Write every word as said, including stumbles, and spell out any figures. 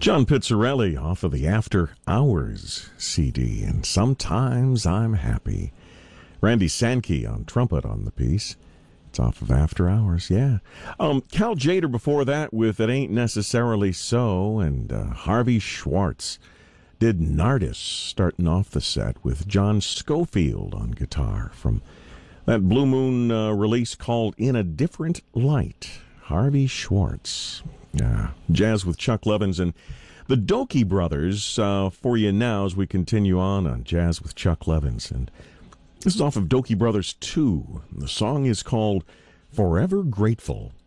John Pizzarelli off of the After Hours C D, and Sometimes I'm Happy. Randy Sankey on trumpet on the piece. It's off of After Hours, yeah. Um, Cal Tjader before that with It Ain't Necessarily So, and uh, Harvey Schwartz did Nardis, starting off the set with John Scofield on guitar from that Blue Moon uh, release called In a Different Light. Harvey Schwartz. Yeah, jazz with Chuck Levins and the Dokie Brothers uh, for you now as we continue on on Jazz with Chuck Levins. And this is off of Dokie Brothers two. The song is called Forever Grateful.